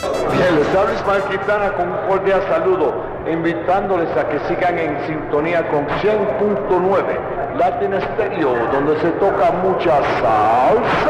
Bien, les habla Ismael Quintana con un cordial saludo, invitándoles a que sigan en sintonía con 100.9 Latin Stereo, donde se toca mucha salsa.